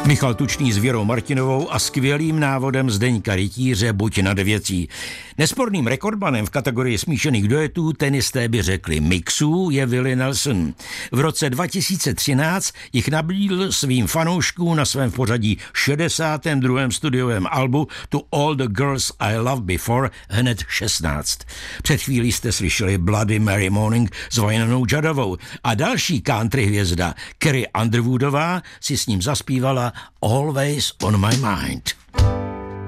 Michal Tučný s Věrou Martinovou a skvělým návodem Zdeňka Rytíře Buď nad věcí. Nesporným rekordmanem v kategorii smíšených duetů tenisté by řekli mixů je Willie Nelson. V roce 2013 jich nabídl svým fanouškům na svém pořadí 62. studiovém albu To All the Girls I Loved Before hned 16. Před chvílí jste slyšeli Bloody Mary Morning s Vynanou Juddovou a další country hvězda Carrie Underwoodová si s ním zaspívala Always on My Mind.